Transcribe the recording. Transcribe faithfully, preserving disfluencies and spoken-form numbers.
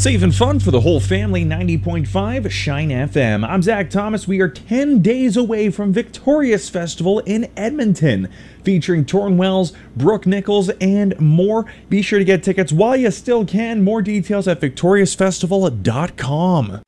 Safe and fun for the whole family, ninety point five Shine F M. I'm Zach Thomas. We are ten days away from Victorious Festival in Edmonton, featuring Torrin Wells, Brooke Nichols, and more. Be sure to get tickets while you still can. More details at victorious festival dot com.